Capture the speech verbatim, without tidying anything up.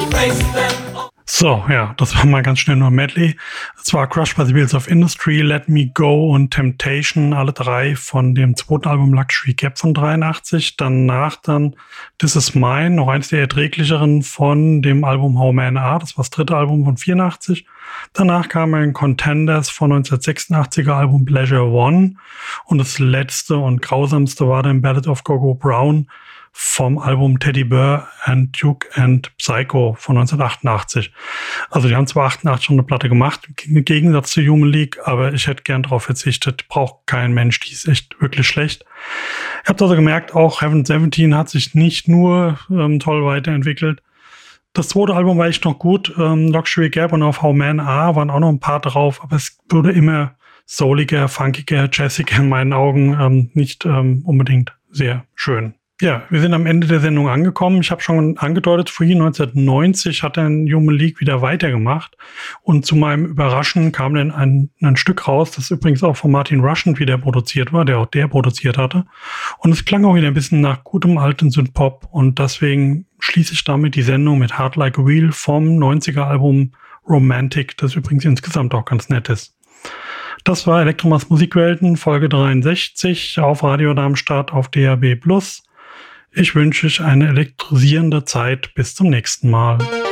So, ja, das war mal ganz schnell nur ein Medley. Es war Crushed by the Wheels of Industry, Let Me Go und Temptation, alle drei von dem zweiten Album Luxury Gap von dreiundachtzig. Danach dann This Is Mine, noch eins der erträglicheren von dem Album How Men Are, das war das dritte Album von vierundachtzig. Danach kam ein Contenders von neunzehnhundertsechsundachtziger Album Pleasure One und das letzte und grausamste war dann Ballad of Gogo Brown vom Album Teddy Bear and Duke and Psycho von neunzehnhundertachtundachtzig. Also die haben zwar achtundachtzig schon eine Platte gemacht, im Gegensatz zu Human League, aber ich hätte gern darauf verzichtet. Braucht kein Mensch, die ist echt wirklich schlecht. Ich habe also gemerkt, auch Heaven seventeen hat sich nicht nur ähm, toll weiterentwickelt. Das zweite Album war echt noch gut. Ähm, Luxury Gap und auf How Men Are waren auch noch ein paar drauf, aber es wurde immer souliger, funkiger, jazziger in meinen Augen. Ähm, nicht ähm, unbedingt sehr schön. Ja, wir sind am Ende der Sendung angekommen. Ich habe schon angedeutet, vorhin neunzehnhundertneunzig hat dann Human League wieder weitergemacht. Und zu meinem Überraschen kam dann ein, ein Stück raus, das übrigens auch von Martin Rushent wieder produziert war, der auch der produziert hatte. Und es klang auch wieder ein bisschen nach gutem alten Synthpop. Und deswegen schließe ich damit die Sendung mit Hard Like a Wheel vom neunziger Album Romantic, das übrigens insgesamt auch ganz nett ist. Das war Elektromas Musikwelten, Folge dreiundsechzig auf Radio Darmstadt auf D A B plus. Ich wünsche euch eine elektrisierende Zeit. Bis zum nächsten Mal.